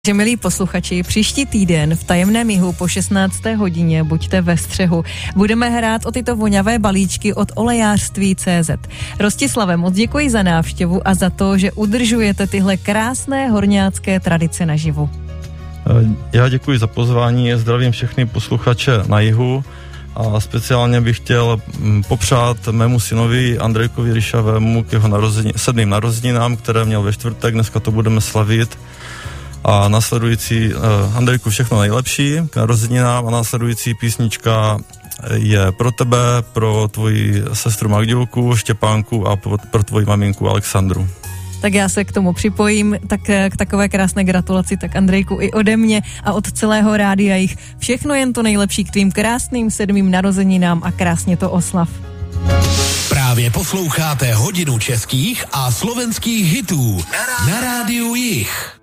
Že milí posluchači, příští týden v Tajemném jihu po 16. hodině buďte ve střehu. Budeme hrát o tyto voňavé balíčky od olejářství.cz. Rostislave, moc děkuji za návštěvu a za to, že udržujete tyhle krásné horňácké tradice naživu. Já děkuji za pozvání, zdravím všechny posluchače na jihu a speciálně bych chtěl popřát mému synovi Andrejkovi Ryšavému k jeho 7. narozeninám, které měl ve čtvrtek, dneska to budeme slavit. A následující, Andrejku, všechno nejlepší k narozeninám a následující písnička je pro tebe, pro tvoji sestru Magdilku, Štěpánku a pro tvoji maminku Alexandru. Tak já se k tomu připojím, tak k takové krásné gratulaci, tak Andrejku i ode mě a od celého Rádia Jich. Všechno jen to nejlepší k tvým krásným 7. narozeninám a krásně to oslav. Právě posloucháte hodinu českých a slovenských hitů na Rádiu Jich.